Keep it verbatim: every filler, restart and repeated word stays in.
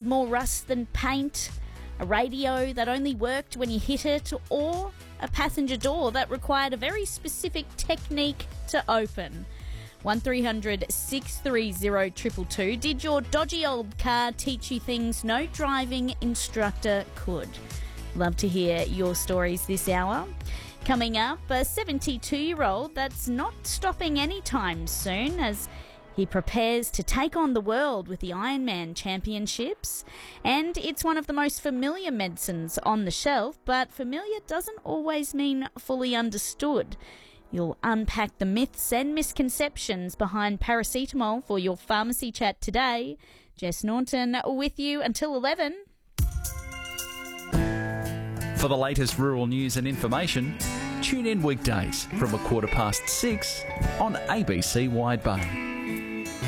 more rust than paint, a radio that only worked when you hit it, or a passenger door that required a very specific technique to open? one three hundred six three zero two two two. Did your dodgy old car teach you things no driving instructor could? Love to hear your stories this hour. Coming up, a seventy-two-year-old that's not stopping anytime soon as he prepares to take on the world with the Ironman Championships. And it's one of the most familiar medicines on the shelf, but familiar doesn't always mean fully understood. You'll unpack the myths and misconceptions behind paracetamol for your pharmacy chat today. Jess Norton with you until eleven. For the latest rural news and information, tune in weekdays from a quarter past six on A B C Wide Bay.